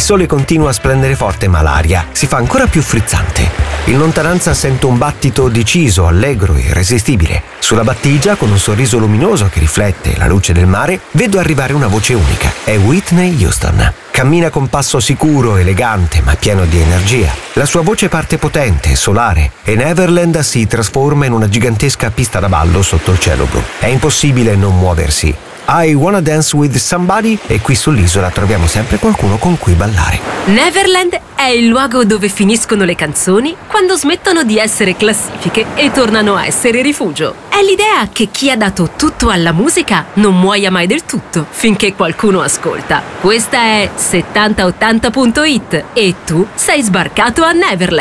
sole continua a splendere forte, ma l'aria si fa ancora più frizzante. In lontananza sento un battito deciso, allegro e irresistibile. Sulla battigia, con un sorriso luminoso che riflette la luce del mare, vedo arrivare una voce unica. È Whitney Houston. Cammina con passo sicuro, elegante, ma pieno di energia. La sua voce parte potente, solare, e Neverland si trasforma in una gigantesca pista da ballo sotto il cielo blu. È impossibile non muoversi. I Wanna Dance With Somebody, e qui sull'isola troviamo sempre qualcuno con cui ballare. Neverland è il luogo dove finiscono le canzoni quando smettono di essere classifiche e tornano a essere rifugio. È l'idea che chi ha dato tutto alla musica non muoia mai del tutto finché qualcuno ascolta. Questa è 7080.it e tu sei sbarcato a Neverland.